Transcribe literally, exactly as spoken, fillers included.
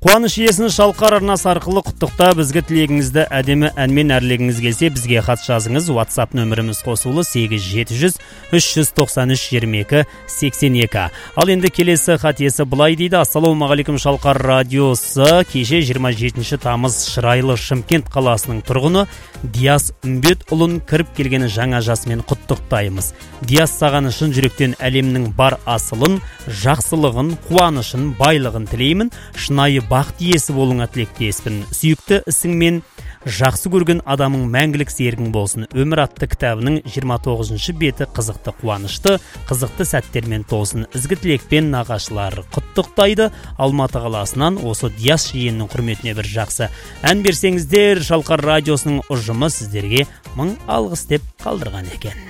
Қуаныш иесін Шалқар арнасы арқылы құттықтап, бізге тілегіңізді әдемі әнмен әрлегіңіз келсе, бізге хат жазыңыз. WhatsApp нөміріміз қосулы сегіз жеті жүз үш жүз тоқсан үш жиырма екі сексен екі. Ал енді келесі хат иесі былай дейді: ассалаумағалейкум, Шалқар радиосы. Кеше жиырма жетінші тамыз Шырайлы Шымкент қаласының тұрғыны Диас Үмбетұлын кіріп келгені жаңа жасымен құттықтаймыз. Диас, саған шын жүректен әлемнің бар асылын, жақсылығын, қуанышын, байлығын тілеймін. Шынайы бақыт иесі болуыңа тілектеспін. Сүйікті ісіңмен жақсы көрген адамың мәңгілік серігің болсын. Өмір атты кітабының жиырма тоғызыншы беті қызықты, қуанышты, қызықты сәттермен толсын. Ізгі тілекпен нағашылар құттықтайды. Алматы қаласынан осы Диас жиеннің құрметіне бір жақсы ән берсеңіздер, Шалқар радиосының ұжымы сіздерге мың алғыс деп қалдырған екен.